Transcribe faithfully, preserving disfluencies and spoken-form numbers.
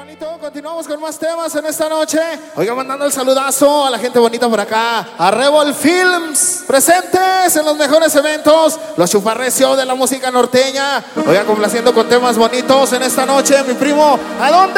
Carnalito, continuamos con más temas en esta noche. Oiga, mandando el saludazo a la gente bonita por acá. A Rebel Films, presentes en los mejores eventos. Los chuparrecio de la música norteña. Oiga, complaciendo con temas bonitos en esta noche. Mi primo, ¿a dónde?